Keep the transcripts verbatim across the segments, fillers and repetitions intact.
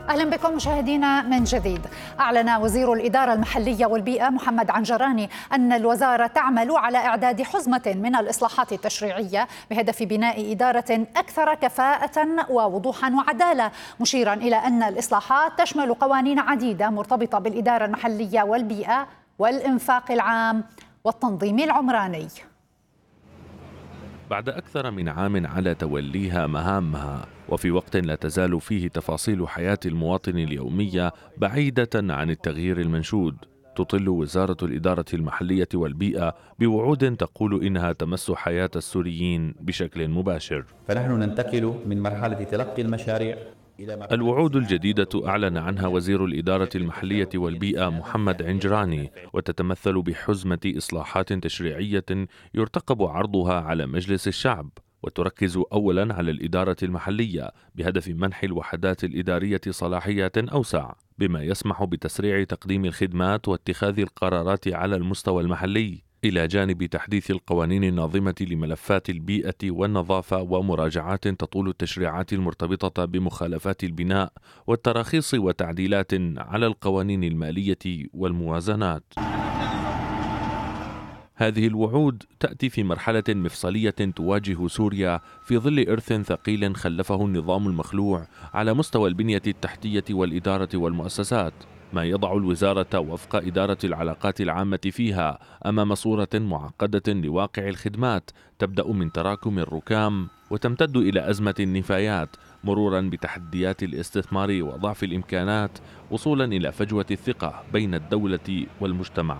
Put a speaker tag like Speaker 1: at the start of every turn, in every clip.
Speaker 1: أهلا بكم مشاهدينا من جديد. أعلن وزير الإدارة المحلية والبيئة محمد عنجراني أن الوزارة تعمل على إعداد حزمة من الإصلاحات التشريعية بهدف بناء إدارة أكثر كفاءة ووضوحا وعدالة، مشيرا إلى أن الإصلاحات تشمل قوانين عديدة مرتبطة بالإدارة المحلية والبيئة والإنفاق العام والتنظيم العمراني.
Speaker 2: بعد أكثر من عام على توليها مهامها، وفي وقت لا تزال فيه تفاصيل حياة المواطن اليومية بعيدة عن التغيير المنشود، تطل وزارة الإدارة المحلية والبيئة بوعود تقول إنها تمس حياة السوريين بشكل مباشر.
Speaker 3: فنحن ننتقل من مرحلة تلقي المشاريع.
Speaker 2: الوعود الجديدة أعلن عنها وزير الإدارة المحلية والبيئة محمد عنجراني، وتتمثل بحزمة إصلاحات تشريعية يرتقب عرضها على مجلس الشعب، وتركز أولا على الإدارة المحلية بهدف منح الوحدات الإدارية صلاحيات أوسع، بما يسمح بتسريع تقديم الخدمات واتخاذ القرارات على المستوى المحلي، إلى جانب تحديث القوانين الناظمة لملفات البيئة والنظافة ومراجعات تطول التشريعات المرتبطة بمخالفات البناء والتراخيص وتعديلات على القوانين المالية والموازنات. هذه الوعود تأتي في مرحلة مفصلية تواجه سوريا في ظل إرث ثقيل خلفه النظام المخلوع على مستوى البنية التحتية والإدارة والمؤسسات، ما يضع الوزارة وفق إدارة العلاقات العامة فيها أمام صورة معقدة لواقع الخدمات تبدأ من تراكم الركام وتمتد إلى أزمة النفايات، مرورا بتحديات الاستثمار وضعف الإمكانات، وصولا إلى فجوة الثقة بين الدولة والمجتمع.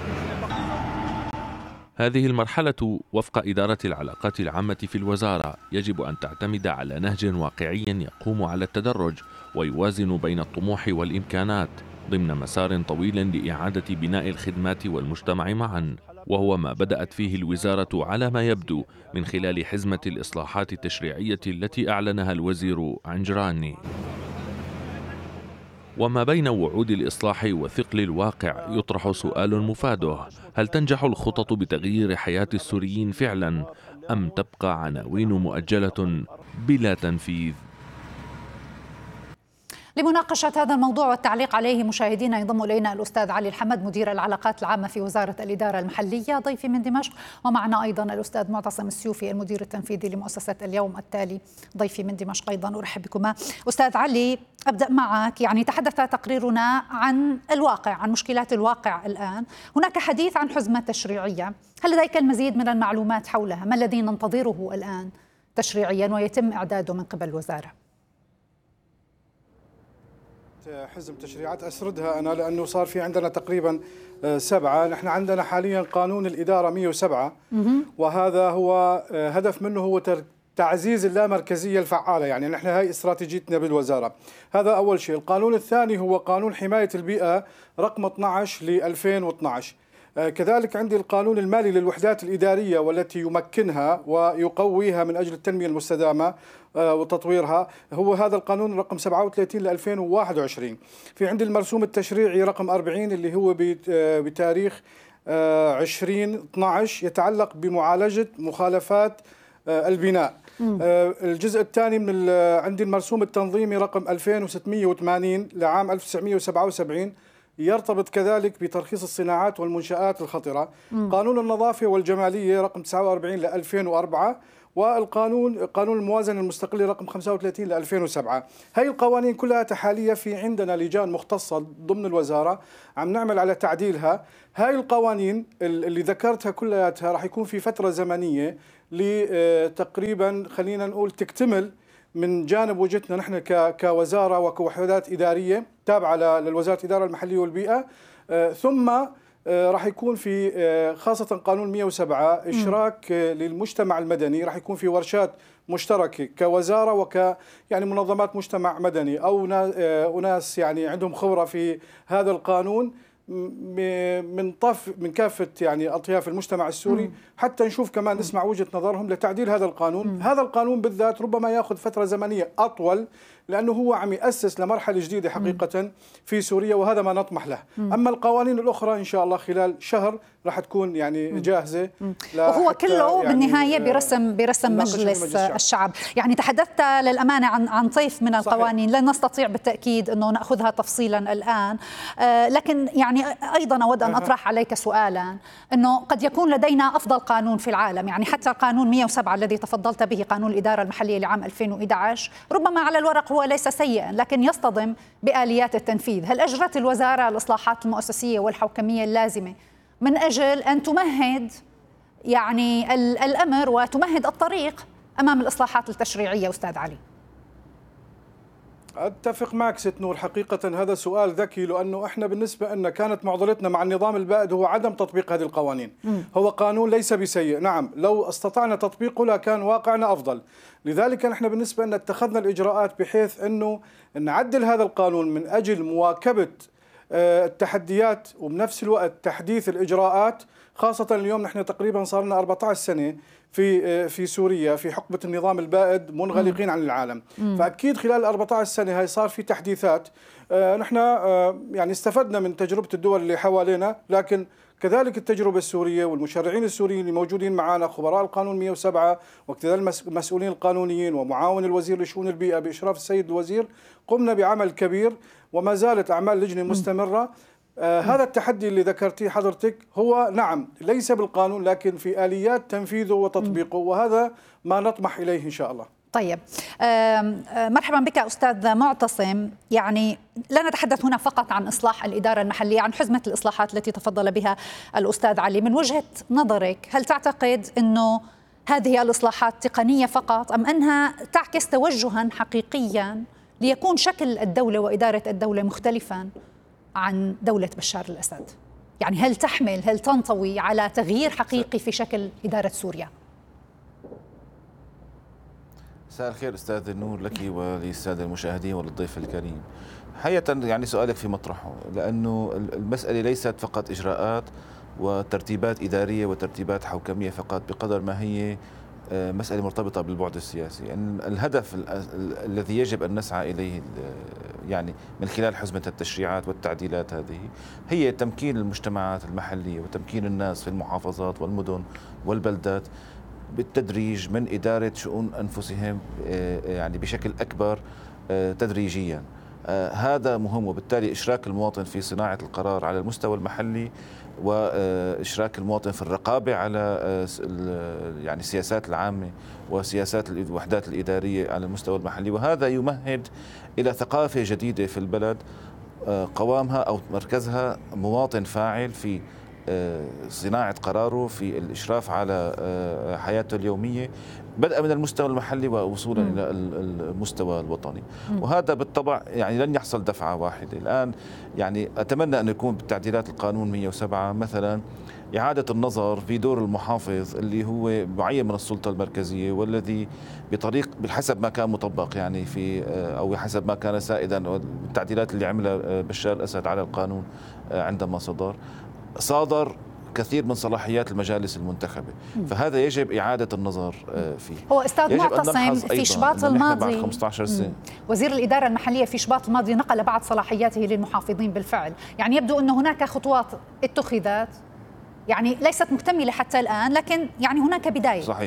Speaker 2: هذه المرحلة وفق إدارة العلاقات العامة في الوزارة يجب أن تعتمد على نهج واقعي يقوم على التدرج ويوازن بين الطموح والإمكانات ضمن مسار طويل لإعادة بناء الخدمات والمجتمع معا، وهو ما بدأت فيه الوزارة على ما يبدو من خلال حزمة الإصلاحات التشريعية التي أعلنها الوزير عنجراني. وما بين وعود الإصلاح وثقل الواقع يطرح سؤال مفاده: هل تنجح الخطط بتغيير حياة السوريين فعلا، أم تبقى عناوين مؤجلة بلا تنفيذ؟
Speaker 1: لمناقشة هذا الموضوع والتعليق عليه مشاهدينا ينضم إلينا الأستاذ علي الحمد مدير العلاقات العامة في وزارة الإدارة المحلية ضيفي من دمشق، ومعنا أيضا الأستاذ معتصم السيوفي المدير التنفيذي لمؤسسة اليوم التالي ضيفي من دمشق أيضا. أرحب بكما. أستاذ علي، أبدأ معك. يعني تحدث تقريرنا عن الواقع، عن مشكلات الواقع الآن، هناك حديث عن حزمة تشريعية، هل لديك المزيد من المعلومات حولها؟ ما الذي ننتظره الآن تشريعيا ويتم إعداده من قبل الوزارة؟
Speaker 4: حزم تشريعات أسردها أنا لأنه صار في عندنا تقريبا سبعة. نحن عندنا حاليا قانون الإدارة مئة وسبعة، وهذا هو هدف منه هو تعزيز اللامركزية الفعالة، يعني نحن هاي استراتيجيتنا بالوزارة. هذا أول شيء. القانون الثاني هو قانون حماية البيئة رقم اثني عشر ل ألفين واثني عشر. كذلك عندي القانون المالي للوحدات الإدارية والتي يمكنها ويقويها من أجل التنمية المستدامة وتطويرها، هو هذا القانون رقم سبعة وثلاثين ل ألفين وواحد وعشرين. في عندي المرسوم التشريعي رقم أربعين اللي هو بتاريخ عشرين اثني عشر يتعلق بمعالجة مخالفات البناء. الجزء الثاني من عندي المرسوم التنظيمي رقم ألفين وستمئة وثمانين لعام ألف وتسعمئة وسبعة وسبعين يرتبط كذلك بترخيص الصناعات والمنشآت الخطرة. م. قانون النظافة والجمالية رقم تسعة وأربعين ل ألفين وأربعة، والقانون قانون الموازنة المستقلة رقم خمسة وثلاثين ل ألفين وسبعة. هاي القوانين كلها حاليا في عندنا لجان مختصة ضمن الوزارة عم نعمل على تعديلها. هاي القوانين اللي ذكرتها كلها راح يكون في فترة زمنية لتقريبا خلينا نقول تكتمل من جانب وجهتنا نحن كوزارة وكوحدات إدارية تابعة للوزارة الإدارة المحلية والبيئة، ثم راح يكون في خاصة قانون مئة وسبعة إشراك للمجتمع المدني، راح يكون في ورشات مشتركة كوزارة وك يعني منظمات مجتمع مدني أو أناس يعني عندهم خبرة في هذا القانون من طف من كافه يعني اطياف المجتمع السوري، حتى نشوف كمان نسمع وجهه نظرهم لتعديل هذا القانون. مم. هذا القانون بالذات ربما ياخذ فتره زمنيه اطول، لانه هو عم ياسس لمرحله جديده حقيقه في سوريا، وهذا ما نطمح له. مم. اما القوانين الاخرى ان شاء الله خلال شهر راح تكون يعني جاهزه.
Speaker 1: وهو كله يعني بالنهايه برسم برسم مجلس الشعب. يعني تحدثت للامانه عن عن طيف من القوانين، لا نستطيع بالتاكيد انه ناخذها تفصيلا الان، آه لكن يعني ايضا اود ان اطرح عليك سؤالا، انه قد يكون لدينا افضل قانون في العالم، يعني حتى القانون مئة وسبعة الذي تفضلت به، قانون الاداره المحليه لعام ألفين وإحدى عشر، ربما على الورق هو ليس سيئا لكن يصطدم بآليات التنفيذ. هل اجرت الوزاره الاصلاحات المؤسسيه والحوكميه اللازمه من اجل ان تمهد يعني الامر وتمهد الطريق امام الاصلاحات التشريعيه استاذ علي؟
Speaker 4: أتفق معك ست نور، حقيقة هذا سؤال ذكي، لأنه إحنا بالنسبة لنا كانت معضلتنا مع النظام البائد هو عدم تطبيق هذه القوانين. م. هو قانون ليس بسيء، نعم، لو استطعنا تطبيقه لكان واقعنا أفضل. لذلك نحن بالنسبة لنا اتخذنا الإجراءات بحيث أنه نعدل هذا القانون من أجل مواكبة التحديات وبنفس الوقت تحديث الإجراءات، خاصة اليوم نحن تقريبا صار لنا أربعة عشر سنة في في سوريا في حقبة النظام البائد منغلقين عن العالم. مم. فأكيد خلال ال أربعة عشر سنة هاي صار في تحديثات. آه نحن آه يعني استفدنا من تجربة الدول اللي حوالينا، لكن كذلك التجربة السورية والمشرعين السوريين اللي موجودين معنا، خبراء القانون مئة وسبعة وكذلك المسؤولين القانونيين ومعاون الوزير لشؤون البيئة بإشراف السيد الوزير، قمنا بعمل كبير وما زالت أعمال لجنة مستمرة. آه هذا التحدي اللي ذكرتيه حضرتك هو نعم ليس بالقانون لكن في آليات تنفيذه وتطبيقه، وهذا ما نطمح إليه إن شاء الله.
Speaker 1: طيب، مرحبا بك أستاذ معتصم. يعني لا نتحدث هنا فقط عن إصلاح الإدارة المحلية، عن حزمة الإصلاحات التي تفضل بها الأستاذ علي. من وجهة نظرك هل تعتقد أنه هذه الإصلاحات تقنية فقط أم أنها تعكس توجها حقيقيا ليكون شكل الدولة وإدارة الدولة مختلفا عن دولة بشار الأسد؟ يعني هل تحمل هل تنطوي على تغيير حقيقي في شكل إدارة سوريا؟
Speaker 5: مساء الخير استاذ النور لك وللساده المشاهدين وللضيف الكريم. حقيقة يعني سؤالك في مطرحه، لانه المساله ليست فقط اجراءات وترتيبات اداريه وترتيبات حوكميه فقط، بقدر ما هي مساله مرتبطه بالبعد السياسي. يعني الهدف الذي يجب ان نسعى اليه يعني من خلال حزمه التشريعات والتعديلات هذه هي تمكين المجتمعات المحليه وتمكين الناس في المحافظات والمدن والبلدات بالتدريج من إدارة شؤون أنفسهم يعني بشكل أكبر تدريجيا. هذا مهم، وبالتالي إشراك المواطن في صناعة القرار على المستوى المحلي وإشراك المواطن في الرقابة على يعني السياسات العامة وسياسات الوحدات الإدارية على المستوى المحلي، وهذا يمهد إلى ثقافة جديدة في البلد قوامها أو مركزها مواطن فاعل في صناعة قراره، في الإشراف على حياته اليومية، بدءا من المستوى المحلي ووصولا م. إلى المستوى الوطني. م. وهذا بالطبع يعني لن يحصل دفعة واحدة. الآن يعني أتمنى أن يكون بالتعديلات القانون مئة وسبعة مثلا إعادة النظر في دور المحافظ اللي هو معين من السلطة المركزية، والذي بطريق بحسب ما كان مطبق يعني في أو حسب ما كان سائدا، والتعديلات اللي عملها بشار الأسد على القانون عندما صدر صادر كثير من صلاحيات المجالس المنتخبة، فهذا يجب إعادة النظر فيه.
Speaker 1: هو أستاذ معتصم في شباط الماضي
Speaker 5: خمسة عشر سنة
Speaker 1: وزير الإدارة المحلية في شباط الماضي نقل بعض صلاحياته للمحافظين بالفعل، يعني يبدو أن هناك خطوات اتخذت يعني ليست مكتملة حتى الآن، لكن يعني هناك بداية.
Speaker 5: صحيح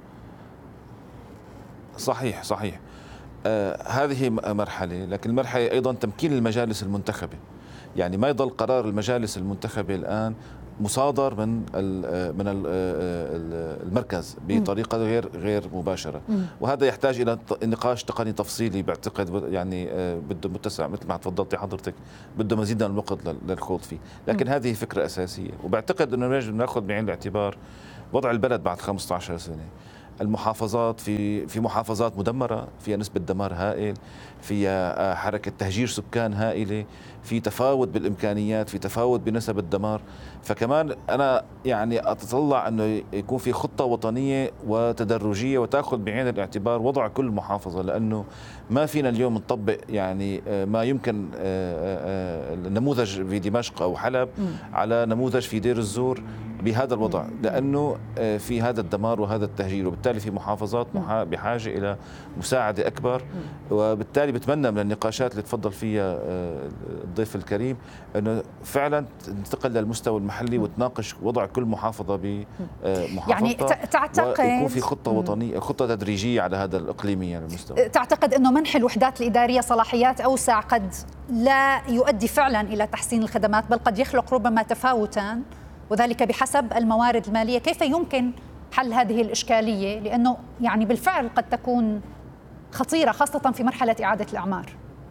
Speaker 5: صحيح صحيح آه هذه مرحلة، لكن المرحلة أيضا تمكين المجالس المنتخبة. يعني ما يضل قرار المجالس المنتخبة الآن مصادر من من المركز بطريقة غير غير مباشرة، وهذا يحتاج إلى نقاش تقني تفصيلي بعتقد، يعني بده متسع مثل ما تفضلتي حضرتك، بده مزيد من الوقت للخوض فيه، لكن هذه فكرة أساسية، وبعتقد أنه يجب ناخذ بعين الاعتبار وضع البلد بعد خمسة عشر سنة. المحافظات في في محافظات مدمرة فيها نسبة دمار هائل، فيها حركة تهجير سكان هائلة، في تفاوت بالإمكانيات، في تفاوت بنسب الدمار. فكمان أنا يعني أتطلع أنه يكون في خطة وطنية وتدرجية وتأخذ بعين الاعتبار وضع كل محافظة، لأنه ما فينا اليوم نطبق يعني ما يمكن النموذج في دمشق أو حلب على نموذج في دير الزور بهذا الوضع، لأنه في هذا الدمار وهذا التهجير، وبالتالي في محافظات بحاجة إلى مساعدة أكبر. وبالتالي بتمنى من النقاشات اللي تفضل فيها الضيف الكريم أنه فعلا تنتقل للمستوى المحلي وتناقش وضع كل محافظة بمحافظتها،
Speaker 1: يعني تعتقد
Speaker 5: ويكون في خطة وطنية، خطة تدريجية على هذا الإقليمي على المستوى.
Speaker 1: تعتقد أنه منح الوحدات الإدارية صلاحيات أوسع قد لا يؤدي فعلا إلى تحسين الخدمات، بل قد يخلق ربما تفاوتا، وذلك بحسب الموارد المالية؟ كيف يمكن حل هذه الإشكالية؟ لأنه يعني بالفعل قد تكون خطيرة خاصة في مرحلة إعادة الأعمار.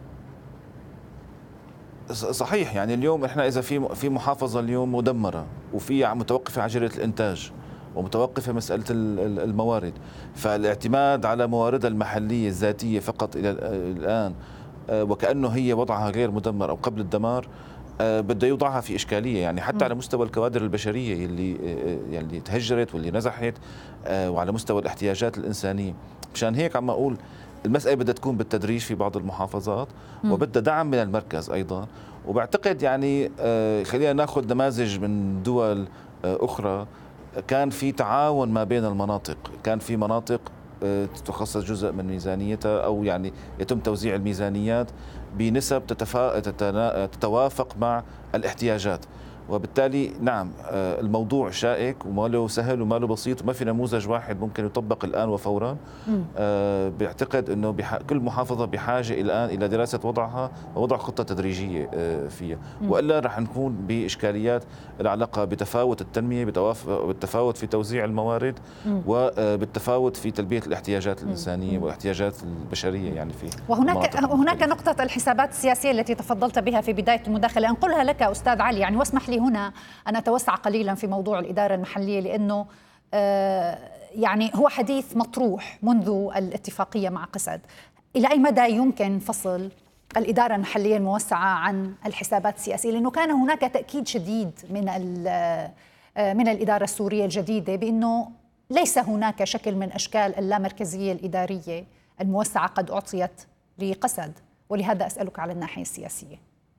Speaker 5: صحيح، يعني اليوم احنا اذا في في محافظه اليوم مدمره وفي متوقفه عجله الانتاج ومتوقفه مساله الموارد، فالاعتماد على مواردها المحليه الذاتيه فقط الى الان وكانه هي وضعها غير مدمر او قبل الدمار بده يوضعها في اشكاليه، يعني حتى على مستوى الكوادر البشريه اللي يعني تهجرت واللي نزحت، وعلى مستوى الاحتياجات الانسانيه. مشان هيك عم اقول المسألة بدها تكون بالتدريج في بعض المحافظات وبدها دعم من المركز أيضا. وبعتقد يعني خلينا ناخذ نماذج من دول أخرى كان في تعاون ما بين المناطق، كان في مناطق تخصص جزء من ميزانيتها أو يعني يتم توزيع الميزانيات بنسب تتفا... تتنا... تتوافق مع الاحتياجات. وبالتالي نعم الموضوع شائك وما له سهل وما له بسيط وما في نموذج واحد ممكن يطبق الآن وفورا. أه بعتقد أنه بح... كل محافظة بحاجة الآن إلى دراسة وضعها ووضع خطة تدريجية أه فيها، وإلا رح نكون بإشكاليات العلاقة بتفاوت التنمية، بالتفاوت في توزيع الموارد، وبالتفاوت في تلبية الاحتياجات الإنسانية والاحتياجات البشرية يعني في
Speaker 1: وهناك هناك نقطة الحسابات السياسية التي تفضلت بها في بداية المداخلة، أنقلها لك أستاذ علي يعني، واسمح لي هنا أن أتوسع قليلا في موضوع الإدارة المحلية، لأنه يعني هو حديث مطروح منذ الاتفاقية مع قسد. إلى أي مدى يمكن فصل الإدارة المحلية الموسعة عن الحسابات السياسية؟ لأنه كان هناك تأكيد شديد من من الإدارة السورية الجديدة بأنه ليس هناك شكل من أشكال اللامركزية الإدارية الموسعة قد أعطيت لقسد، ولهذا أسألك على الناحية السياسية.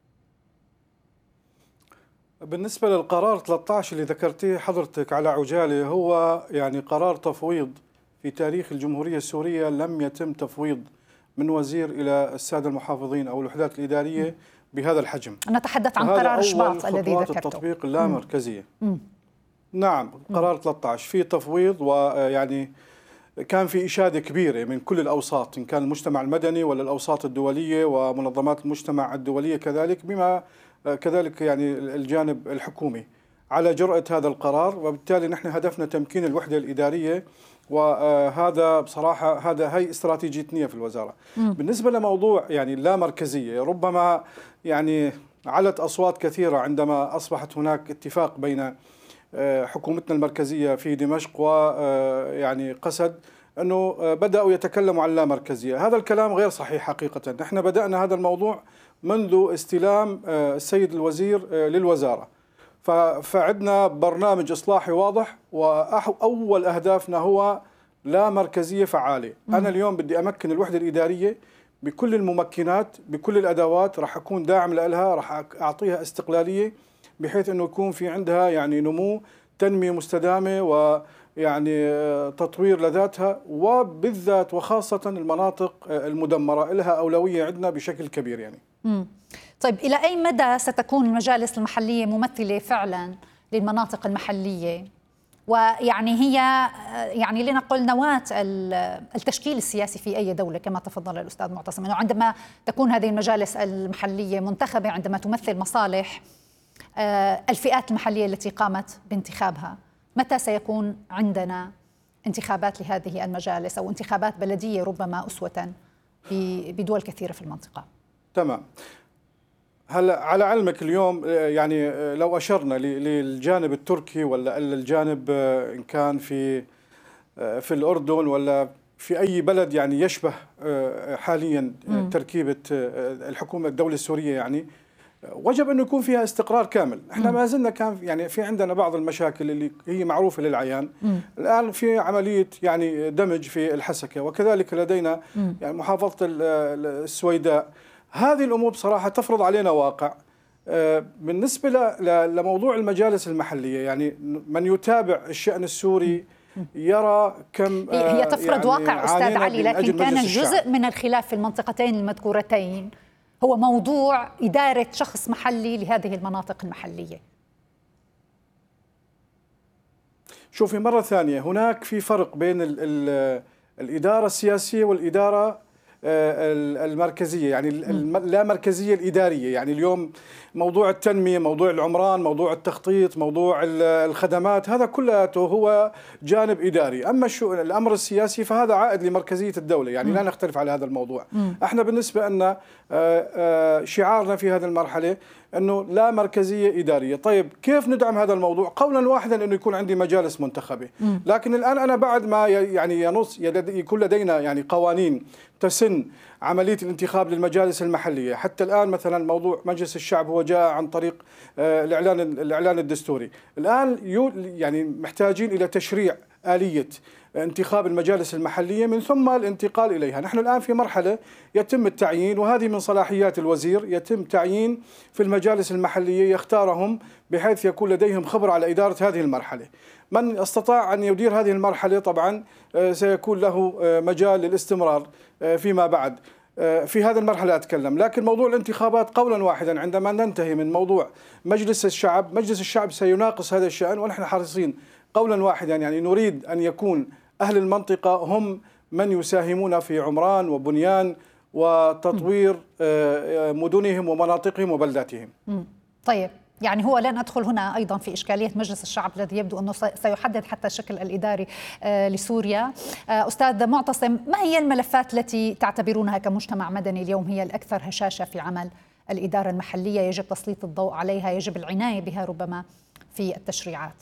Speaker 4: بالنسبة للقرار ثلاثة عشر اللي ذكرتيه حضرتك على عجالة، هو يعني قرار تفويض في تاريخ الجمهورية السورية لم يتم تفويض من وزير إلى السادة المحافظين أو الوحدات الإدارية بهذا الحجم.
Speaker 1: نتحدث عن قرار شباط الذي ذكرته،
Speaker 4: التطبيق اللامركزية. نعم، قرار ثلاثة عشر في تفويض، ويعني كان في إشادة كبيرة من كل الأوساط، إن كان المجتمع المدني ولا الأوساط الدولية ومنظمات المجتمع الدولية كذلك، بما كذلك يعني الجانب الحكومي على جرأة هذا القرار. وبالتالي نحن هدفنا تمكين الوحدة الإدارية، وهذا بصراحة هذا هي استراتيجيتنا في الوزارة. م. بالنسبة لموضوع يعني اللامركزية، ربما يعني علت أصوات كثيرة عندما أصبحت هناك اتفاق بين حكومتنا المركزية في دمشق ويعني قسد أنه بدأوا يتكلموا عن اللامركزية. هذا الكلام غير صحيح حقيقة. نحن بدأنا هذا الموضوع منذ استلام السيد الوزير للوزارة، فعندنا برنامج إصلاحي واضح، وأول أهدافنا هو لا مركزية فعالة. أنا اليوم بدي أمكن الوحدة الإدارية بكل الممكنات، بكل الأدوات، راح أكون داعم لها، راح أعطيها استقلالية بحيث أنه يكون في عندها يعني نمو، تنمية مستدامة، ويعني تطوير لذاتها، وبالذات وخاصة المناطق المدمرة لها أولوية عندنا بشكل كبير يعني.
Speaker 1: مم. طيب إلى أي مدى ستكون المجالس المحلية ممثلة فعلا للمناطق المحلية، ويعني هي يعني لنقل نواة التشكيل السياسي في أي دولة كما تفضل الأستاذ معتصم، أنه عندما تكون هذه المجالس المحلية منتخبة، عندما تمثل مصالح الفئات المحلية التي قامت بانتخابها، متى سيكون عندنا انتخابات لهذه المجالس أو انتخابات بلدية ربما أسوة بدول كثيرة في المنطقة؟
Speaker 4: تمام. هلا على علمك اليوم يعني لو أشرنا للجانب التركي ولا الجانب إن كان في في الأردن ولا في أي بلد يعني يشبه حاليا تركيبة الحكومة الدولة السورية، يعني وجب أن يكون فيها استقرار كامل. احنا ما زلنا كان يعني في عندنا بعض المشاكل اللي هي معروفة للعيان. م. الآن في عملية يعني دمج في الحسكة، وكذلك لدينا يعني محافظة السويداء. هذه الأمور بصراحة تفرض علينا واقع. بالنسبة لموضوع المجالس المحلية، يعني من يتابع الشأن السوري يرى كم
Speaker 1: هي تفرض يعني واقع أستاذ علي، لكن كان
Speaker 4: الجزء
Speaker 1: الجزء من الخلاف في المنطقتين المذكورتين هو موضوع إدارة شخص محلي لهذه المناطق المحلية.
Speaker 4: شوفي مرة ثانية، هناك في فرق بين ال ال الإدارة السياسية والإدارة المركزية، يعني اللامركزية الإدارية. يعني اليوم موضوع التنمية، موضوع العمران، موضوع التخطيط، موضوع الخدمات، هذا كله هو جانب إداري. أما الأمر السياسي فهذا عائد لمركزية الدولة، يعني لا نختلف على هذا الموضوع. احنا بالنسبة لنا شعارنا في هذه المرحلة أنه لا مركزية إدارية. طيب كيف ندعم هذا الموضوع؟ قولا واحدا أنه يكون عندي مجالس منتخبة. لكن الآن أنا بعد ما يعني ينص يكون لدينا يعني قوانين تسن عملية الانتخاب للمجالس المحلية. حتى الآن مثلا موضوع مجلس الشعب هو جاء عن طريق الإعلان الإعلان الدستوري. الآن يعني محتاجين إلى تشريع آلية انتخاب المجالس المحلية من ثم الانتقال إليها. نحن الآن في مرحلة يتم التعيين، وهذه من صلاحيات الوزير، يتم تعيين في المجالس المحلية يختارهم بحيث يكون لديهم خبرة على إدارة هذه المرحلة. من استطاع أن يدير هذه المرحلة طبعا سيكون له مجال للاستمرار فيما بعد. في هذه المرحلة أتكلم. لكن موضوع الانتخابات قولا واحدا عندما ننتهي من موضوع مجلس الشعب، مجلس الشعب سيناقص هذا الشأن، ونحن حريصين قولا واحدا يعني نريد أن يكون أهل المنطقة هم من يساهمون في عمران وبنيان وتطوير مدنهم ومناطقهم وبلداتهم.
Speaker 1: طيب يعني هو لن أدخل هنا أيضا في إشكالية مجلس الشعب الذي يبدو أنه سيحدد حتى الشكل الإداري لسوريا. أستاذ معتصم، ما هي الملفات التي تعتبرونها كمجتمع مدني اليوم هي الأكثر هشاشة في عمل الإدارة المحلية، يجب تسليط الضوء عليها، يجب العناية بها ربما في التشريعات؟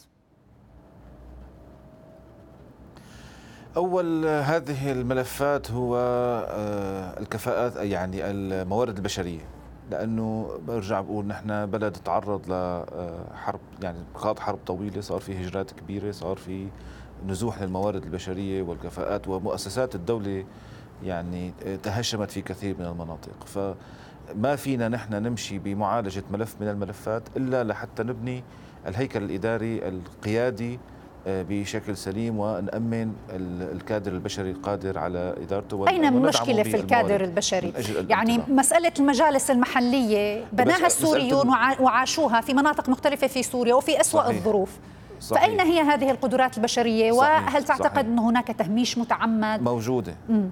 Speaker 5: أول هذه الملفات هو الكفاءات، يعني الموارد البشرية، لأنه برجع بقول نحن بلد تعرض لحرب، يعني خاض حرب طويلة، صار في هجرات كبيرة، صار في نزوح للموارد البشرية والكفاءات، ومؤسسات الدولة يعني تهشمت في كثير من المناطق. فما فينا نحن نمشي بمعالجة ملف من الملفات إلا لحتى نبني الهيكل الإداري القيادي بشكل سليم ونأمن الكادر البشري القادر على إدارته.
Speaker 1: أين المشكلة في الكادر البشري؟ يعني مسألة المجالس المحلية بناها السوريون وعاشوها في مناطق مختلفة في سوريا وفي أسوأ صحيح. الظروف. صحيح. فأين هي هذه القدرات البشرية؟ صحيح. وهل تعتقد صحيح. أن هناك تهميش متعمد؟
Speaker 5: موجودة. م.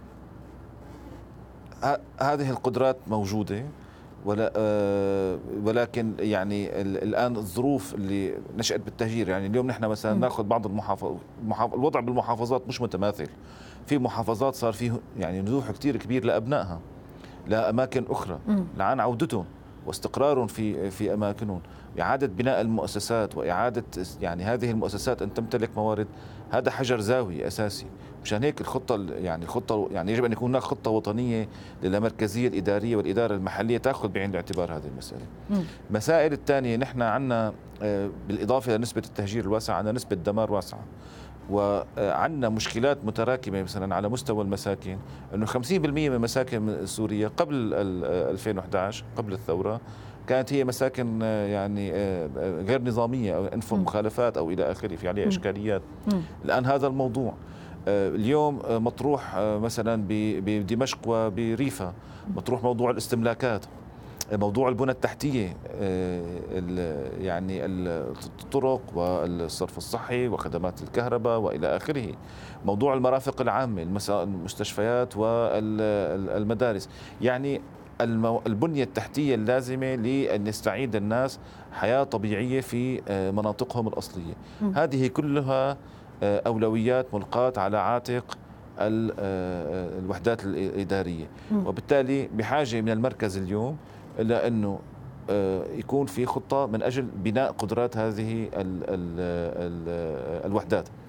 Speaker 5: هذه القدرات موجودة، ولا آه ولكن يعني الآن الظروف اللي نشأت بالتهجير، يعني اليوم نحن مثلا ناخذ بعض المحافظات، الوضع بالمحافظات مش متماثل. في محافظات صار فيه يعني نزوح كتير كبير لأبنائها لأماكن أخرى لعن عودتهم واستقرارهم في في أماكنهم، إعادة بناء المؤسسات وإعادة يعني هذه المؤسسات أن تمتلك موارد. هذا حجر زاوية أساسي. مشان هيك الخطة يعني الخطة يعني يجب أن يكون هناك خطة وطنية للمركزية الإدارية والإدارة المحلية تأخذ بعين الاعتبار هذه المسألة. المسائل الثانية، نحن عندنا بالإضافة لنسبة التهجير الواسعة عندنا نسبة دمار واسعة، وعندنا مشكلات متراكمة مثلا على مستوى المساكن، أنه خمسين بالمئة من مساكن سوريا قبل ألفين وأحد عشر قبل الثورة كانت هي مساكن يعني غير نظامية أو أنف مخالفات أو إلى آخره، في عليها إشكاليات. الآن هذا الموضوع اليوم مطروح مثلا بدمشق وبريفا، مطروح موضوع الاستملاكات، موضوع البنى التحتية، يعني الطرق والصرف الصحي وخدمات الكهرباء وإلى آخره، موضوع المرافق العامة، المستشفيات والمدارس، يعني البنية التحتية اللازمة لأن يستعيد الناس حياة طبيعية في مناطقهم الأصلية. م. هذه كلها أولويات ملقاة على عاتق الوحدات الإدارية، م. وبالتالي بحاجة من المركز اليوم إلى أنه يكون في خطة من أجل بناء قدرات هذه ال ال ال الوحدات.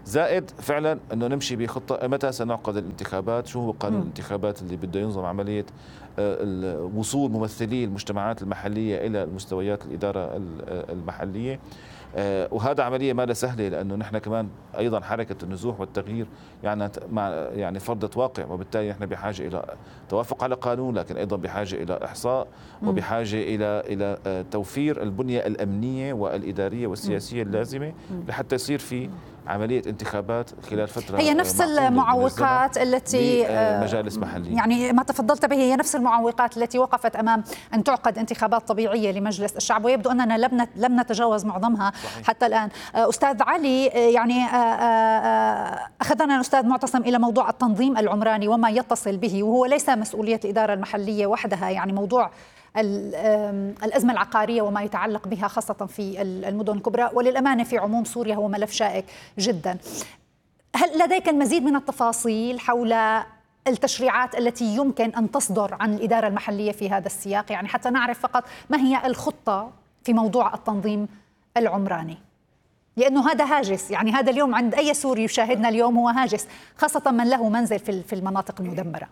Speaker 5: زائد فعلا أنه نمشي بخطة متى سنعقد الانتخابات، شو هو قانون الانتخابات اللي بده ينظم عملية وصول ممثلي المجتمعات المحلية إلى مستويات الإدارة المحلية. وهذا عملية ما سهلة، لأنه نحن كمان أيضا حركة النزوح والتغيير يعني مع يعني فرضة واقع، وبالتالي نحن بحاجة إلى توافق على قانون، لكن أيضا بحاجة إلى إحصاء، وبحاجة إلى إلى توفير البنية الأمنية والإدارية والسياسية اللازمة لحتى يصير في عملية انتخابات خلال فترة.
Speaker 1: هي نفس المعوقات التي
Speaker 5: مجالس محلية،
Speaker 1: يعني ما تفضلت به، هي نفس المعوقات التي وقفت أمام أن تعقد انتخابات طبيعية لمجلس الشعب، ويبدو أننا لم لم نتجاوز معظمها صحيح. حتى الآن. أستاذ علي، يعني أخذنا الأستاذ معتصم إلى موضوع التنظيم العمراني وما يتصل به، وهو ليس مسؤولية الإدارة المحلية وحدها، يعني موضوع الأزمة العقارية وما يتعلق بها خاصة في المدن الكبرى، وللأمانة في عموم سوريا هو ملف شائك جدا. هل لديك المزيد من التفاصيل حول التشريعات التي يمكن أن تصدر عن الإدارة المحلية في هذا السياق، يعني حتى نعرف فقط ما هي الخطة في موضوع التنظيم العمراني؟ لأنه هذا هاجس، يعني هذا اليوم عند أي سوري يشاهدنا اليوم هو هاجس، خاصة من له منزل في المناطق المدمرة.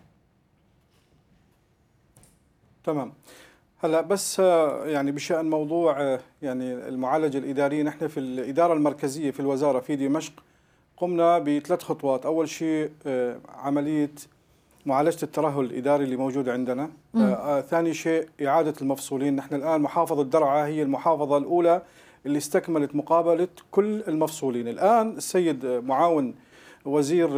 Speaker 4: تمام. هلا بس يعني بشأن موضوع يعني المعالجة الإدارية، نحن في الإدارة المركزية في الوزارة في دمشق قمنا بثلاث خطوات. أول شيء عملية معالجة الترهل الإداري اللي موجود عندنا. آه ثاني شيء إعادة المفصولين. نحن الآن محافظة درعا هي المحافظة الأولى اللي استكملت مقابلة كل المفصولين. الآن السيد معاون وزير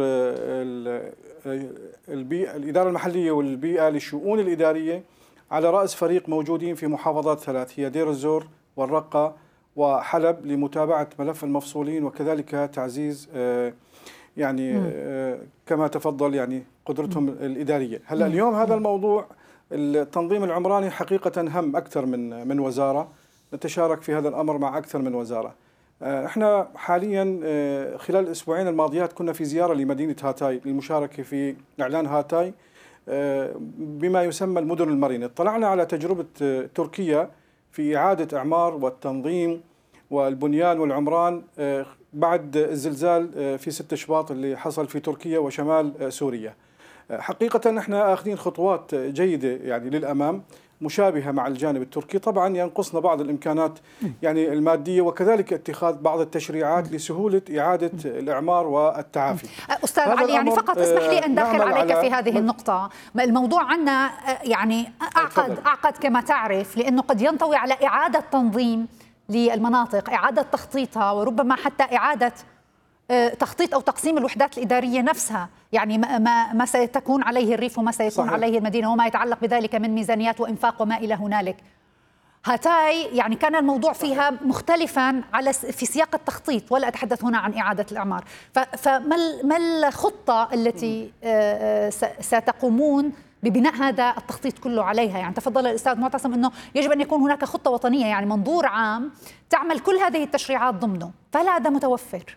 Speaker 4: البيئة الإدارة المحلية والبيئة للشؤون الإدارية على رأس فريق موجودين في محافظات ثلاث هي دير الزور والرقة وحلب لمتابعة ملف المفصولين، وكذلك تعزيز يعني كما تفضل يعني قدرتهم الإدارية. هلا اليوم هذا الموضوع التنظيم العمراني حقيقة هم أكثر من من وزارة، نتشارك في هذا الأمر مع أكثر من وزارة. احنا حاليا خلال الأسبوعين الماضيات كنا في زيارة لمدينة هاتاي للمشاركة في إعلان هاتاي بما يسمى المدن المرنة. اطلعنا على تجربة تركيا في إعادة إعمار والتنظيم والبنيان والعمران بعد الزلزال في ستة شباط اللي حصل في تركيا وشمال سوريا. حقيقة نحن آخذين خطوات جيدة يعني للأمام مشابهة مع الجانب التركي. طبعا ينقصنا بعض الإمكانات يعني المادية، وكذلك اتخاذ بعض التشريعات لسهولة إعادة الإعمار والتعافي.
Speaker 1: أستاذ علي، يعني فقط اسمح لي أن داخل عليك على في هذه النقطة. الموضوع عنا يعني أعقد أعقد كما تعرف، لأنه قد ينطوي على إعادة تنظيم للمناطق، إعادة تخطيطها، وربما حتى إعادة تخطيط أو تقسيم الوحدات الإدارية نفسها، يعني ما ما سيتكون عليه الريف وما سيكون صحيح. عليه المدينة وما يتعلق بذلك من ميزانيات وإنفاق وما إلى هنالك. هاتاي يعني كان الموضوع فيها مختلفا على في سياق التخطيط، ولا أتحدث هنا عن إعادة الإعمار. فما ما الخطة التي ستقومون ببناء هذا التخطيط كله عليها؟ يعني تفضل الأستاذ معتصم أنه يجب أن يكون هناك خطة وطنية، يعني منظور عام تعمل كل هذه التشريعات ضمنه، فهل هذا متوفر؟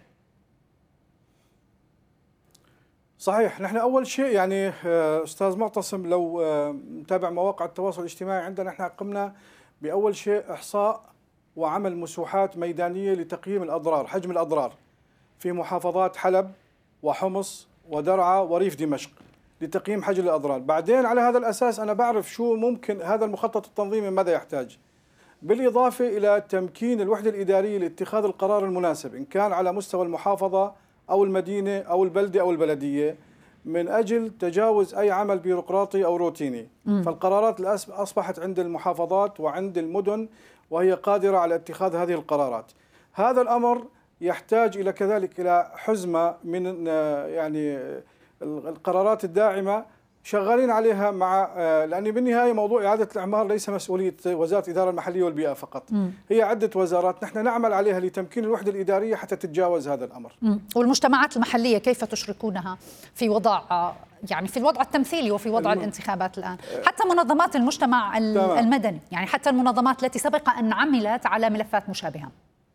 Speaker 4: صحيح. نحن أول شيء يعني أستاذ معتصم لو متابع مواقع التواصل الاجتماعي عندنا، نحن قمنا بأول شيء إحصاء وعمل مسوحات ميدانية لتقييم الأضرار، حجم الأضرار في محافظات حلب وحمص ودرعا وريف دمشق لتقييم حجم الأضرار. بعدين على هذا الأساس أنا بعرف شو ممكن هذا المخطط التنظيمي ماذا يحتاج، بالإضافة إلى تمكين الوحدة الإدارية لاتخاذ القرار المناسب إن كان على مستوى المحافظة أو المدينة أو البلدة أو البلدية من أجل تجاوز أي عمل بيروقراطي أو روتيني. م. فالقرارات أصبحت عند المحافظات وعند المدن وهي قادرة على اتخاذ هذه القرارات. هذا الأمر يحتاج إلى كذلك إلى حزمة من يعني القرارات الداعمة شغالين عليها مع، لأن بالنهاية موضوع إعادة الإعمار ليس مسؤولية وزارة الإدارة المحلية والبيئة فقط. م. هي عدة وزارات نحن نعمل عليها لتمكين الوحدة الإدارية حتى تتجاوز هذا الأمر.
Speaker 1: م. والمجتمعات المحلية كيف تشركونها في وضع يعني في الوضع التمثيلي وفي وضع الم... الانتخابات الآن؟ حتى منظمات المجتمع المدني، يعني حتى المنظمات التي سبق أن عملت على ملفات مشابهة.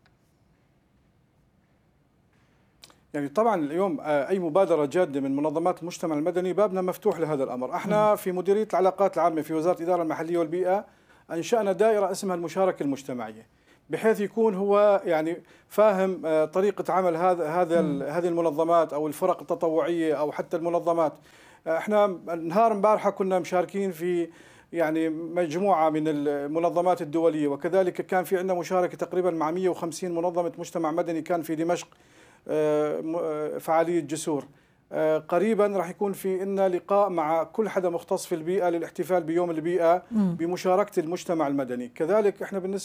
Speaker 4: يعني طبعا اليوم أي مبادرة جادة من منظمات المجتمع المدني بابنا مفتوح لهذا الأمر. احنا في مديرية العلاقات العامة في وزارة الإدارة المحلية والبيئة أنشأنا دائرة اسمها المشاركة المجتمعية. بحيث يكون هو يعني فاهم طريقة عمل هذا هذا هذه المنظمات أو الفرق التطوعية أو حتى المنظمات. احنا نهار امبارحة كنا مشاركين في يعني مجموعة من المنظمات الدولية، وكذلك كان في عندنا مشاركة تقريبا مع مئة وخمسين منظمة مجتمع مدني كان في دمشق فعالية جسور. قريبا راح يكون في إن لقاء مع كل حدا مختص في البيئة للاحتفال بيوم البيئة بمشاركة المجتمع المدني. كذلك احنا بالنسبة